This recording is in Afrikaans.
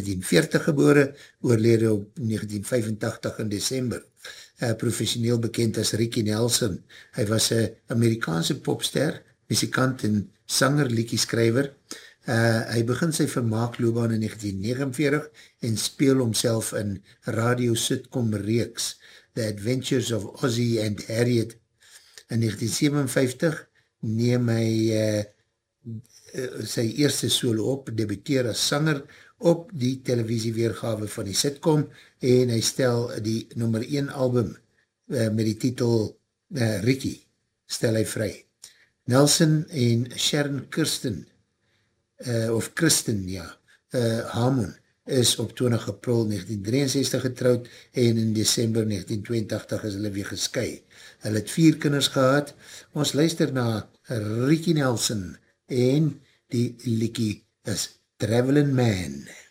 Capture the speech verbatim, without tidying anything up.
negentien veertig gebore, oorlede op negentien vyfentagtig in December. Uh, professioneel bekend as Ricky Nelson. Hy was een Amerikaanse popster, muzikant en sanger, liedjeskrywer. Uh, hy begin sy vermaakloopbaan in negentien negenenveertig en speel homself in radio sitcom reeks The Adventures of Ozzie and Harriet. In negentien sevenenvyftig neem hy uh, sy eerste solo op, debuteer as sanger op die televisieweergawe van die sitcom en hy stel die nummer een album uh, met die titel uh, Ricky, stel hy vry. Nelson en Sharon Kirsten, uh, of Kristen, ja, uh, Harmon, is op twintig april negentien drieënzestig getrouwd en in December negentien tweeëntagtig is hulle weer geskei. Hulle het vier kinders gehad. Ons luister na Ricky Nelson en die liedjie is Traveling Man.